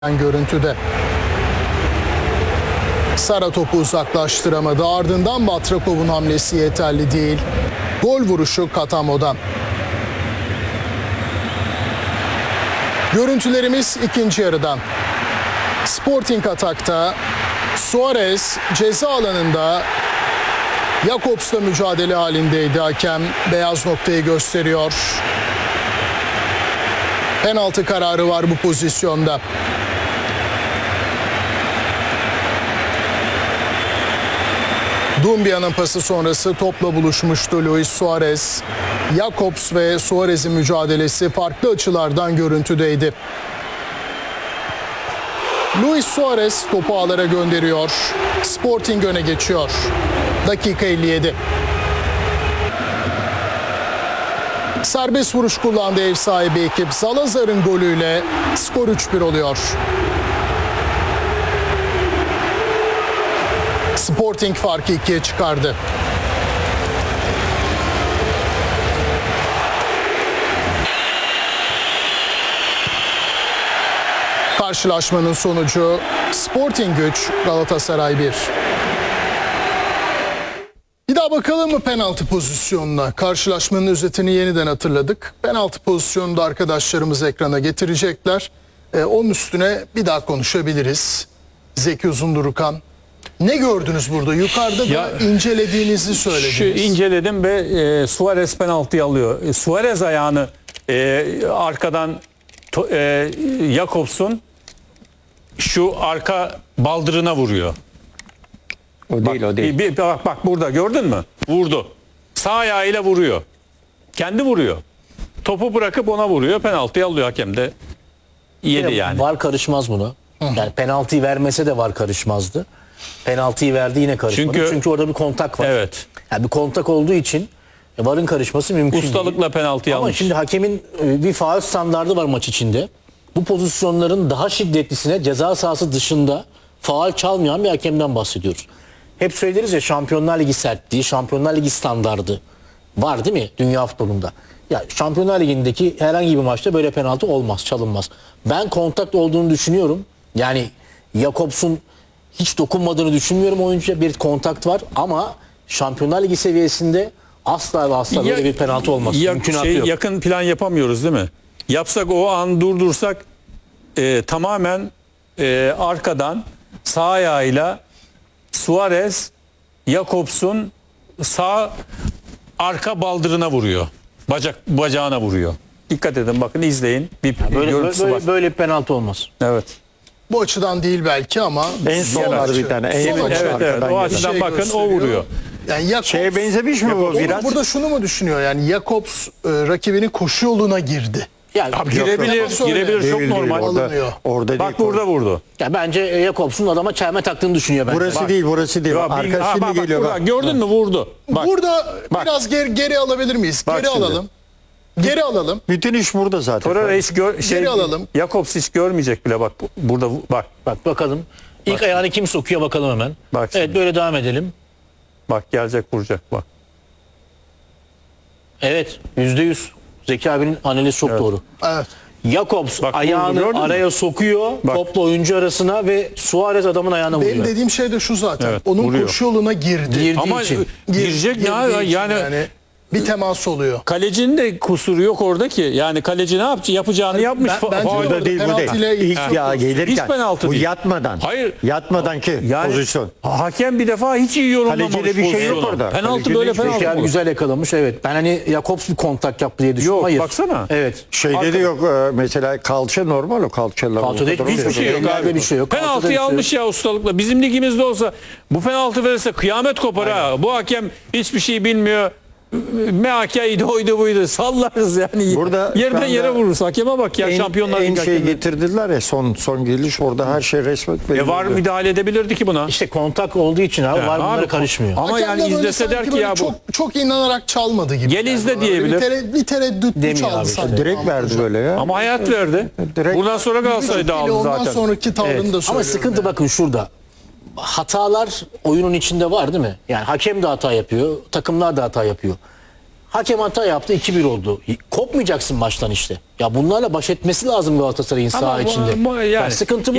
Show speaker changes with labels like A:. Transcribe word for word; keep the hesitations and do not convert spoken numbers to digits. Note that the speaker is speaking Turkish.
A: görüntüde. Sara topu uzaklaştıramadı. Ardından Batrakov'un hamlesi yeterli değil. Gol vuruşu Katamo'dan. Görüntülerimiz ikinci yarıdan. Sporting atakta Suarez ceza alanında Jakobs'la mücadele halindeydi. Hakem beyaz noktayı gösteriyor. Penaltı kararı var bu pozisyonda. Dumbia'nın pası sonrası topla buluşmuştu Luis Suarez. Jakobs ve Suarez'in mücadelesi farklı açılardan görüntüdeydi. Luis Suarez topu ağlara gönderiyor. Sporting öne geçiyor. Dakika elli yedi. Serbest vuruş kullandı ev sahibi ekip. Salazar'ın golüyle skor üç bir oluyor. Sporting farkı ikiye çıkardı. Karşılaşmanın sonucu Sporting üç, Galatasaray bir. Bir daha bakalım mı penaltı pozisyonuna? Karşılaşmanın özetini yeniden hatırladık. Penaltı pozisyonunu da arkadaşlarımız ekrana getirecekler. Ee, onun üstüne bir daha konuşabiliriz. Zeki Uzundurukan. Ne gördünüz burada? Yukarıda da ya, incelediğinizi söylediniz.
B: Şu inceledim ve e, Suarez penaltıyı alıyor. E, Suarez ayağını e, arkadan to, e, Jakobs'un şu arka baldırına vuruyor.
C: O değil,
B: bak,
C: o değil.
B: Bir, bak bak burada gördün mü? Vurdu. Sağ ayağıyla vuruyor. Kendi vuruyor. Topu bırakıp ona vuruyor. Penaltıyı alıyor hakem de. Yedi yani.
D: VAR karışmaz buna. Hı. Yani penaltıyı vermese de VAR karışmazdı. Penaltıyı verdi yine karışmadı. Çünkü, Çünkü orada bir kontak var.
B: Evet.
D: Yani bir kontak olduğu için VAR'ın karışması mümkün değil.
B: Ustalıkla penaltıyı
D: Ama
B: almış.
D: şimdi hakemin bir faul standardı var maç içinde. Bu pozisyonların daha şiddetlisine ceza sahası dışında faul çalmayan bir hakemden bahsediyoruz. Hep söyleriz ya, Şampiyonlar Ligi sertliği, Şampiyonlar Ligi standardı var değil mi dünya futbolunda? Ya Şampiyonlar Ligi'ndeki herhangi bir maçta böyle penaltı olmaz, çalınmaz. Ben kontak olduğunu düşünüyorum. Yani Jakobs'un hiç dokunmadığını düşünmüyorum oyuncuya. Bir kontakt var ama Şampiyonlar Ligi seviyesinde asla ve asla böyle bir penaltı olmaz.
B: Ya,
D: Mümkünatı
B: şey,
D: yok.
B: yakın plan yapamıyoruz değil mi? Yapsak o an durdursak e, tamamen e, arkadan sağ ayağıyla Suarez Jakobs'un sağ arka baldırına vuruyor. Bacak bacağına vuruyor. Dikkat edin, bakın, izleyin. Bir
D: Yani böyle,
B: görüntüsü
D: böyle,
B: var.
D: böyle bir penaltı olmaz.
B: Evet.
A: Bu açıdan değil belki ama
C: En son
A: son
C: var
A: açı.
C: bir tane. En
A: Son
C: evet,
A: açı.
B: Evet, evet. O açıdan
A: Şey
B: bakın, o
A: gösteriyor.
B: vuruyor.
A: Yani Jakobs,
C: Şeye benzemiş mi bu biraz?
A: burada şunu mu düşünüyor? Yani Jakobs e, rakibinin koşu yoluna girdi.
D: Yani
B: Abi girebilir,
A: Yapması öyle.
B: girebilir, çok
C: Değil, değil.
B: normal.
C: Orada,
A: Alınıyor.
C: orada
B: Bak
C: değil.
B: burada vurdu.
D: ya bence Jakobs'un adama çelme taktığını düşünüyor bence.
C: Burası
D: Bak.
C: değil, burası değil.
B: Ya, bir-
C: Arka
B: ha,
C: şimdi
B: bak, bak,
C: geliyor.
B: burada,
C: Bak.
B: gördün mü, vurdu. Bak.
A: Burada
B: Bak.
A: biraz geri, geri alabilir miyiz?
B: Bak
A: Geri
B: şimdi.
A: alalım. Geri alalım.
C: Bütün iş burada zaten.
B: Torreira hiç gör, şey,
A: Geri alalım.
B: Jakobs hiç görmeyecek bile, bak burada, bak.
D: Bak bakalım. İlk
B: Bak.
D: ayağını kim sokuyor bakalım hemen.
B: Bak
D: evet,
B: şimdi.
D: böyle devam edelim.
B: Bak, gelecek, vuracak, bak.
D: Evet, yüzde yüz. Zeki abinin analizi çok
B: Evet.
D: doğru.
A: Evet.
D: Jakobs
B: Bak,
D: ayağını
B: gördün mü?
D: araya sokuyor,
B: Bak.
D: topla oyuncu arasına ve Suarez adamın ayağına
A: Benim
D: vuruyor.
A: dediğim şey de şu zaten.
B: Evet,
A: Onun
B: vuruyor.
A: koşu yoluna girdi.
D: Girdiği
B: Ama
D: için.
A: Gir-
B: girecek ne
A: girdiği için
B: yani,
A: bir temas oluyor.
B: kalecinin de kusuru yok orada ki. Yani kaleci ne yapacak? Yapacağını yapmış.
A: ben-
B: Fa-
A: bence
B: faul.
A: de
C: Burada değil, bu
A: penaltıyla
C: değil.
A: ilgisi
C: İlk
A: yok.
C: ya gelirken.
B: Hiç penaltı
C: bu
B: değil.
C: yatmadan.
B: Hayır.
C: Yatmadan ki
B: Yani
C: pozisyon.
B: hakem bir defa hiç iyi yorumlamamış
C: Kaleciyle bir şey yok
B: pozisyonu.
C: orada.
B: Penaltı
C: Kaleciyle
B: böyle
C: hiçbir şey
B: penaltı
D: Zeki abi
B: mı?
D: güzel yakalamış, evet. Ben hani Jakobs bir kontak yaptı diye düşünüyorum.
B: Yok,
D: Hayır.
B: baksana.
D: Evet.
C: Şeyde
B: Arkada.
C: de yok. e, Mesela kalça normal o kalçalar.
D: Kalçada
C: ortada
D: hiçbir
C: oluyor.
B: Hiçbir şey yok
D: Ellerde
B: abi.
D: bir şey yok. Kalçada bir
B: Penaltıyı
D: şey
B: almış ya ustalıkla. Bizim ligimizde olsa bu penaltı verirse kıyamet kopar ha. Bu hakem hiçbir şey bilmiyor. M H K'ydi, oydu buydu. Sallarız yani.
C: Burada
B: yerden
C: şu
B: yere
C: anda
B: vururuz. Hakeme bak ya,
C: En,
B: Şampiyonlar
C: en
B: Ligi
C: şey
B: hakemi.
C: getirdiler ya son son geliş orada her şey resmet belli
B: E var,
C: oldu.
B: müdahale edebilirdi ki buna.
D: İşte kontak olduğu için abi
B: Ya,
D: var bunlara
B: abi,
D: karışmıyor.
B: Ama
A: Hakem
B: yani
A: de böyle
B: izlese
A: sanki
B: der ki
A: böyle
B: ya bu.
A: çok, çok inanarak çalmadı gibi.
B: Gel izle
A: Yani
B: diyebilir.
A: Bir, tere, bir tereddütlü
D: Demiyor
A: çaldı
D: abi,
A: sanki.
C: Direkt verdi böyle ya.
B: Ama hayat verdi.
C: Direkt-
B: Buradan sonra Galatasaray da aldı
A: Ondan
B: zaten.
A: sonraki tavrını
D: Evet.
A: da
D: Ama
A: söylüyorum.
D: sıkıntı
A: yani.
D: bakın şurada. Hatalar oyunun içinde var değil mi? Yani hakem de hata yapıyor, takımlar da hata yapıyor. Hakem hata yaptı, iki bir oldu. Kopmayacaksın maçtan işte. Ya bunlarla baş etmesi lazım Galatasaray'ın
B: Ama
D: saha
B: bu-
D: içinde.
B: bu yani-
D: Ya sıkıntı bu.